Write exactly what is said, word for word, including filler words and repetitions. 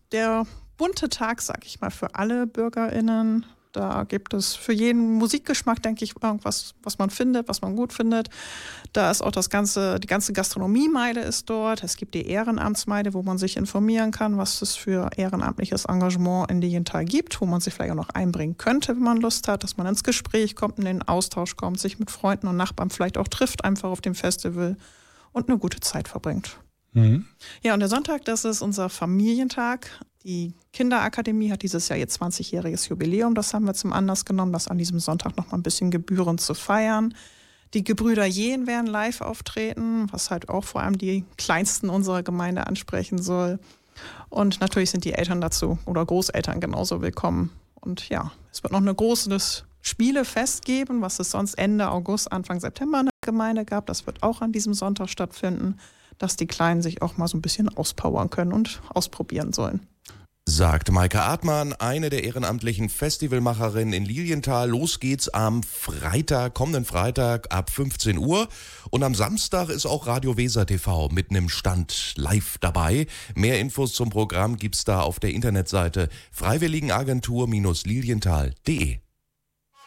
der bunte Tag, sag ich mal, für alle BürgerInnen. Da gibt es für jeden Musikgeschmack, denke ich, irgendwas, was man findet, was man gut findet. Da ist auch das ganze, die ganze Gastronomiemeile ist dort. Es gibt die Ehrenamtsmeile, wo man sich informieren kann, was es für ehrenamtliches Engagement in Lilienthal gibt, wo man sich vielleicht auch noch einbringen könnte, wenn man Lust hat, dass man ins Gespräch kommt, in den Austausch kommt, sich mit Freunden und Nachbarn vielleicht auch trifft, einfach auf dem Festival und eine gute Zeit verbringt. Mhm. Ja, und der Sonntag, das ist unser Familientag. Die Kinderakademie hat dieses Jahr ihr zwanzigjähriges Jubiläum. Das haben wir zum Anlass genommen, das an diesem Sonntag noch mal ein bisschen gebührend zu feiern. Die Gebrüder Jehn werden live auftreten, was halt auch vor allem die Kleinsten unserer Gemeinde ansprechen soll. Und natürlich sind die Eltern dazu oder Großeltern genauso willkommen. Und ja, es wird noch eine großes Spielefest geben, was es sonst Ende August, Anfang September in der Gemeinde gab. Das wird auch an diesem Sonntag stattfinden, dass die Kleinen sich auch mal so ein bisschen auspowern können und ausprobieren sollen. Sagt Maike Artmann, eine der ehrenamtlichen Festivalmacherinnen in Lilienthal. Los geht's am Freitag, kommenden Freitag ab fünfzehn Uhr. Und am Samstag ist auch Radio Weser T V mit einem Stand live dabei. Mehr Infos zum Programm gibt's da auf der Internetseite freiwilligenagentur Bindestrich lilienthal punkt de.